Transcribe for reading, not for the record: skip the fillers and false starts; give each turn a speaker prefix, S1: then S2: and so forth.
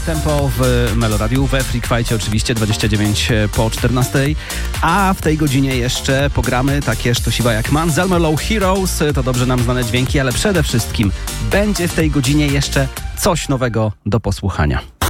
S1: Tempo w Meloradiu, we Freakwajcie oczywiście, 29 po 14. A w tej godzinie jeszcze pogramy takie sztosiwa jak Manzelmer Low Heroes, to dobrze nam znane dźwięki, ale przede wszystkim będzie w tej godzinie jeszcze coś nowego do posłuchania.